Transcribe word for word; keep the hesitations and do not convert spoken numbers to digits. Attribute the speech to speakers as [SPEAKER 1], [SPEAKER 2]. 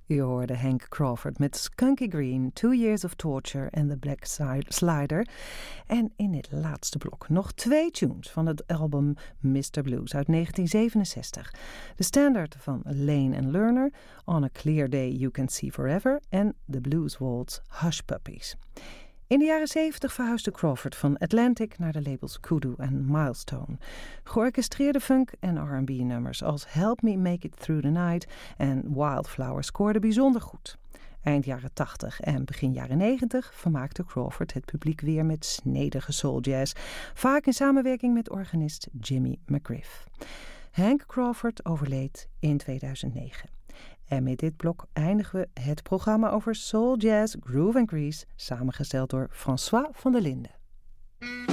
[SPEAKER 1] U hoorde Hank Crawford met Skunky Green, Two Years of Torture en The Black Slider. En in dit laatste blok nog twee tunes van het album mister Blues uit negentien zevenenzestig. De standaard van Lane and Lerner, On a Clear Day You Can See Forever en The Blues Waltz Hush Puppies. In de jaren zeventig verhuisde Crawford van Atlantic naar de labels Kudu en Milestone. Georchestreerde funk- en R en B-nummers als Help Me Make It Through the Night en Wildflower scoorden bijzonder goed. Eind jaren tachtig en begin jaren negentig vermaakte Crawford het publiek weer met snedige souljazz, vaak in samenwerking met organist Jimmy McGriff. Hank Crawford overleed in tweeduizend negen. En met dit blok eindigen we het programma over soul, jazz, groove en grease, samengesteld door François van der Linden.